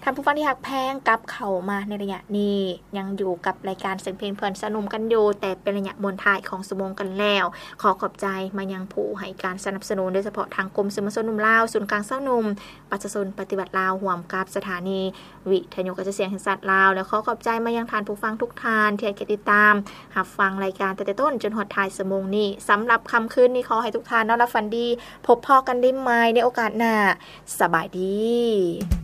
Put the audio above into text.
านผู้ฟังที่ฮักแพงกับเข้ามาในระยะนี้ยังอยู่กับรายการเสียงเพลงเพลินสนุมกันอยู่แต่เป็นระยะบนท้ายของสมงกันแล้วขอขอบใจมายังผู้ให้การสนับสนุนโดยเฉพาะทางกรมสื่อมวลชนหนุ่มลาวศูนย์กลางเศร้าหนุ่มประชาชนปฏิบัติลาวห่วมกับสถานีวิทยุกระจายเสียงแห่งชาติลาวและขอขอบใจมายังท่านผู้ฟังทุกท่านที่ให้ติดตามรับฟังรายการตั้งแต่ต้นจนฮอดท้ายสมงนี้สำหรับค่ำคืนนี้ขอให้ทุกท่านนอนหลับฝันดีพบพอกันได้ใหม่ในโอกาสหน้าสบายดี